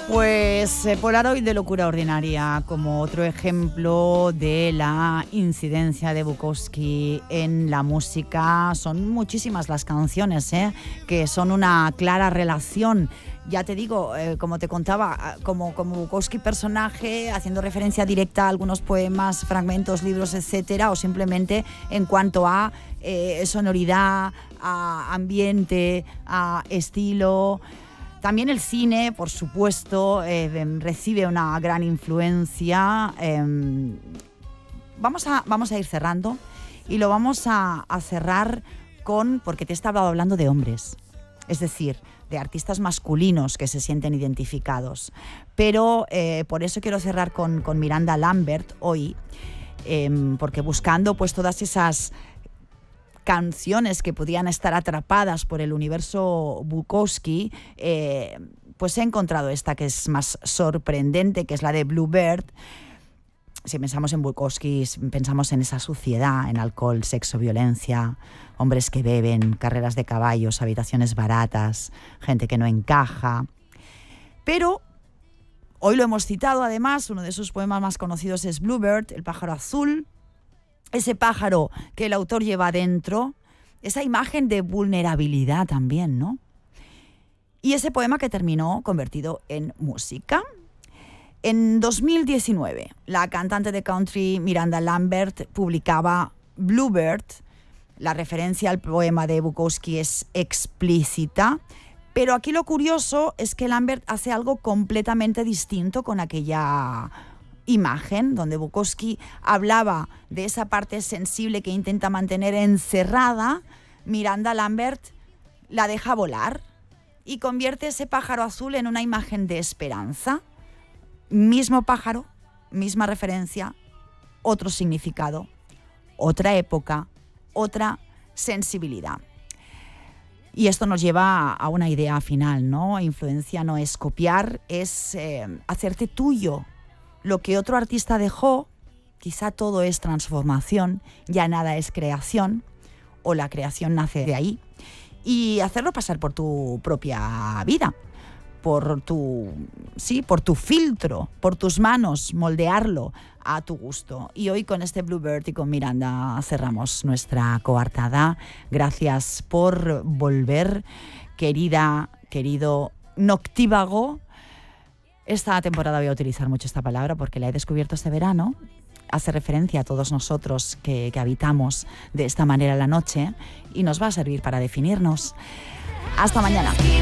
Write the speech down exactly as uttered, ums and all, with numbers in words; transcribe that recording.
Pues eh, Polaroid de locura ordinaria, como otro ejemplo de la incidencia de Bukowski en la música. Son muchísimas las canciones, ¿eh? que son una clara relación. Ya te digo, eh, como te contaba, como, como Bukowski personaje, haciendo referencia directa a algunos poemas, fragmentos, libros, etcétera, o simplemente en cuanto a eh, sonoridad, a ambiente, a estilo. También el cine, por supuesto, eh, recibe una gran influencia. Eh, vamos, a, vamos a ir cerrando y lo vamos a, a cerrar con, porque te estaba hablando de hombres, es decir, de artistas masculinos que se sienten identificados. Pero eh, por eso quiero cerrar con, con Miranda Lambert hoy, eh, porque buscando pues todas esas canciones que podían estar atrapadas por el universo Bukowski, eh, pues he encontrado esta que es más sorprendente, que es la de Bluebird. Si pensamos en Bukowski, pensamos en esa suciedad, en alcohol, sexo, violencia, hombres que beben, carreras de caballos, habitaciones baratas, gente que no encaja. Pero hoy lo hemos citado, además, uno de sus poemas más conocidos es Bluebird, el pájaro azul. Ese pájaro que el autor lleva dentro, esa imagen de vulnerabilidad también, ¿no? Y ese poema que terminó convertido en música. En dos mil diecinueve, la cantante de country Miranda Lambert publicaba Bluebird. La referencia al poema de Bukowski es explícita, pero aquí lo curioso es que Lambert hace algo completamente distinto con aquella imagen, donde Bukowski hablaba de esa parte sensible que intenta mantener encerrada. Miranda Lambert la deja volar y convierte ese pájaro azul en una imagen de esperanza. Mismo pájaro, misma referencia, otro significado, otra época, otra sensibilidad. Y esto nos lleva a una idea final, ¿no? Influencia no es copiar, es eh, hacerte tuyo lo que otro artista dejó. Quizá todo es transformación, ya nada es creación, o la creación nace de ahí, y hacerlo pasar por tu propia vida, por tu, sí, por tu filtro, por tus manos, moldearlo a tu gusto. Y hoy con este Bluebird y con Miranda cerramos nuestra coartada. Gracias por volver, querida, querido noctívago. Esta temporada voy a utilizar mucho esta palabra porque la he descubierto este verano. Hace referencia a todos nosotros que, que habitamos de esta manera la noche y nos va a servir para definirnos. Hasta mañana.